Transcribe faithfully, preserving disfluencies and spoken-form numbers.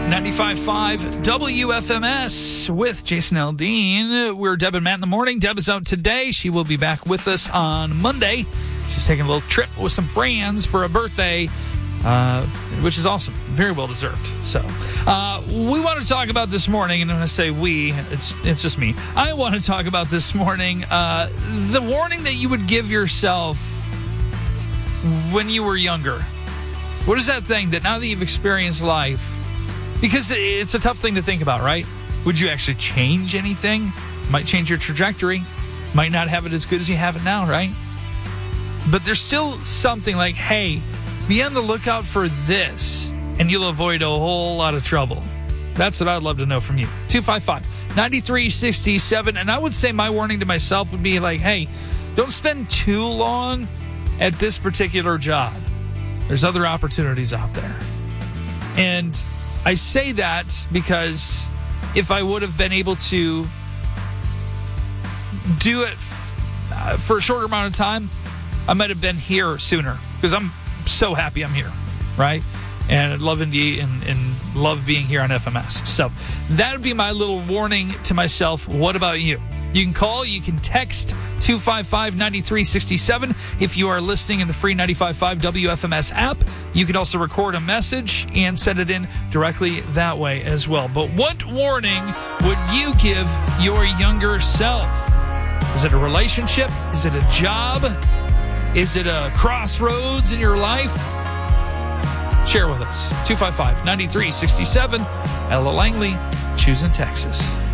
ninety-five point five W F M S with Jason Aldean. We're Deb and Matt in the morning. Deb is out today. She will be back with us on Monday. She's taking a little trip with some friends for a birthday, uh, which is awesome. Very well deserved. So uh, we want to talk about this morning, and when I say we, it's it's just me. I want to talk about this morning uh, the warning that you would give yourself when you were younger. What is that thing that now that you've experienced life, because it's a tough thing to think about, right? Would you actually change anything? Might change your trajectory. Might not have it as good as you have it now, right? But there's still something like, hey, be on the lookout for this, and you'll avoid a whole lot of trouble. That's what I'd love to know from you. two five five, nine three six seven. And I would say my warning to myself would be like, hey, don't spend too long at this particular job. There's other opportunities out there. And I say that because if I would have been able to do it for a shorter amount of time, I might have been here sooner, because I'm so happy I'm here, right? And I'd love Indy and, and love being here on F M S. So that would be my little warning to myself. What about you? You can call, you can text two five five, nine three six seven. If you are listening in the free ninety-five point five W F M S app, you can also record a message and send it in directly that way as well. But what warning would you give your younger self? Is it a relationship? Is it a job? Is it a crossroads in your life? Share with us. two five five, nine three six seven. Ella Langley, choosing Texas.